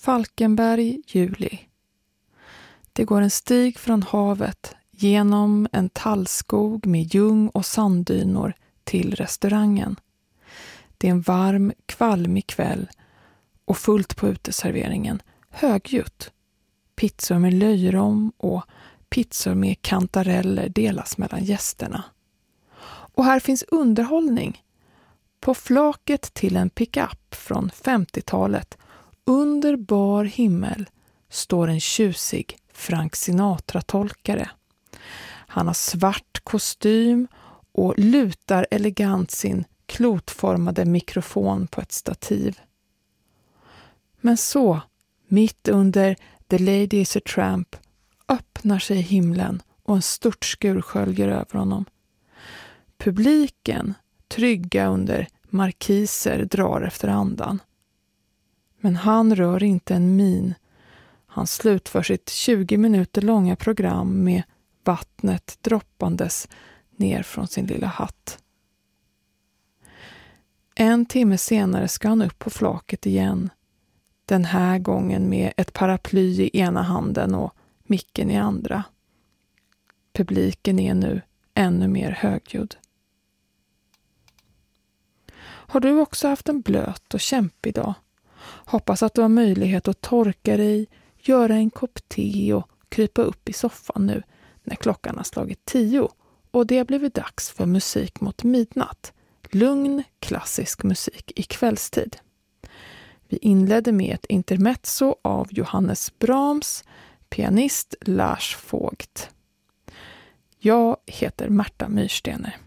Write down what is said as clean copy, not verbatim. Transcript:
Falkenberg, juli. Det går en stig från havet genom en tallskog med ljung och sanddynor till restaurangen. Det är en varm, kvalmig kväll och fullt på uteserveringen, högljutt. Pizzor med löjrom och pizzor med kantareller delas mellan gästerna. Och här finns underhållning. På flaket till en pick-up från 50-talet, under bar himmel, står en tjusig Frank Sinatra-tolkare. Han har svart kostym och lutar elegant sin klotformade mikrofon på ett stativ. Men så, mitt under The Lady is a Tramp, öppnar sig himlen och en störtskur sköljer över honom. Publiken, trygga under markiser, drar efter andan. Men han rör inte en min. Han slutför sitt 20 minuter långa program med vattnet droppandes ner från sin lilla hatt. En timme senare ska han upp på flaket igen. Den här gången med ett paraply i ena handen och micken i andra. Publiken är nu ännu mer högljudd. Har du också haft en blöt och kämpig dag? Hoppas att du har möjlighet att torka dig, göra en kopp te och krypa upp i soffan nu när klockan har slagit 10 och det har blivit dags för musik mot midnatt. Lugn, klassisk musik i kvällstid. Vi inledde med ett intermezzo av Johannes Brahms, pianist Lars Vogt. Jag heter Märta Myrstener.